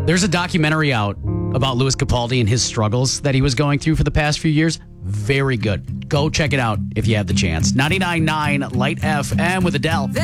There's a documentary out about Louis Capaldi and his struggles that he was going through for the past few years. Very good. Go check it out if you have the chance. 99.9 Light FM with Adele.